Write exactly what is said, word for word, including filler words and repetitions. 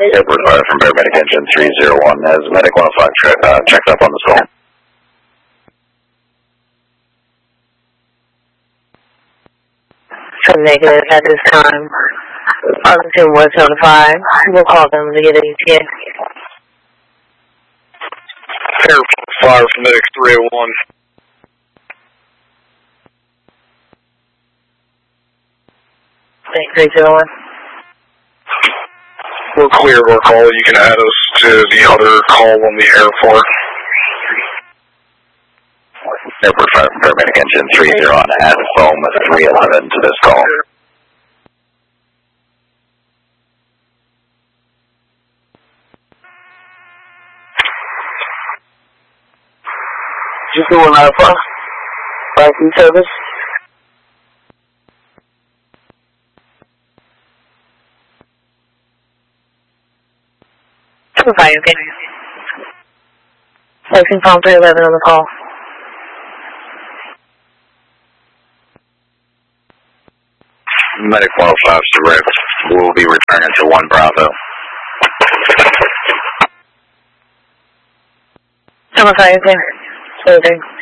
Airport Fire from Paramedic Engine three zero one has Medic one oh five tra uh, checked up on the call. So negative at this time. Arlington was notified. We'll call them to get an E T A. Airport Fire from Medic three oh one. three zero one. We're clear of our call. You can add us to the other call on the airport. Airport Fire from Paramedic Engine three zero one, add foam three eleven to this call. Just doing Alpha. License service. Fire, okay. License phone three eleven on the call. Medic one oh five direct. We'll be returning to one Bravo. Come on, fire, okay. Closing.